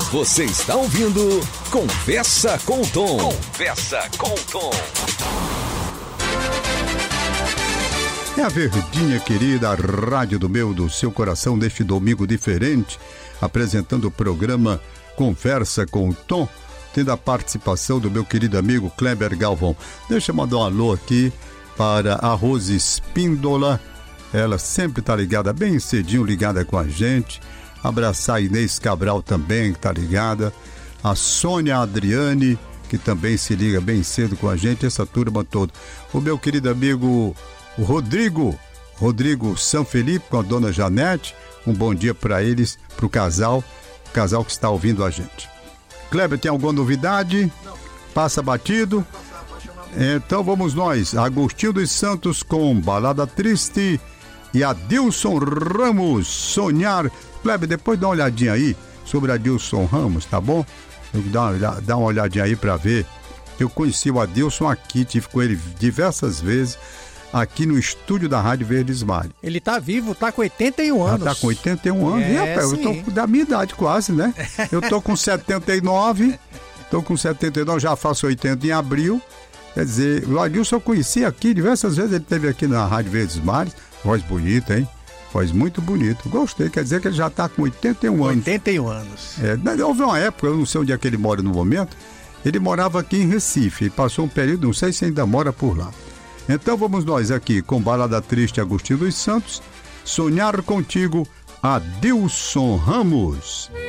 Você está ouvindo Conversa com o Tom. Conversa com o Tom. É a verdinha querida, a rádio do seu coração, neste domingo diferente, apresentando o programa Conversa com o Tom, tendo a participação do meu querido amigo Kleber Galvão. Deixa eu mandar um alô aqui para a Rose Espíndola, ela sempre está ligada, bem cedinho ligada com a gente. Abraçar a Inês Cabral também, que está ligada. A Sônia Adriane, que também se liga bem cedo com a gente, essa turma toda. O meu querido amigo Rodrigo São Felipe, com a dona Janete, um bom dia para eles, para o casal que está ouvindo a gente. Kleber, tem alguma novidade? Não. Passa batido? Então vamos nós, Agostinho dos Santos com Balada Triste e Adilson Ramos, Sonhar. Kleber, depois dá uma olhadinha aí sobre Adilson Ramos, tá bom? Dá uma olhadinha aí pra ver. Eu conheci o Adilson aqui, tive com ele diversas vezes aqui no estúdio da Rádio Verdes Mares. Ele tá vivo, tá com 81 anos. Tá com 81 anos. Rapaz, eu tô da minha idade quase, né? Eu tô com 79, já faço 80 em abril. Quer dizer, o Adilson eu conheci aqui diversas vezes, ele esteve aqui na Rádio Verdes Mares. Voz bonita, hein? Voz muito bonito. Gostei, quer dizer que ele já está com 81 anos. 81 anos. Houve uma época, eu não sei onde é que ele mora no momento, ele morava aqui em Recife, ele passou um período, não sei se ainda mora por lá. Então vamos nós aqui com Balada Triste, Agostinho dos Santos, Sonhar Contigo, Adilson Ramos.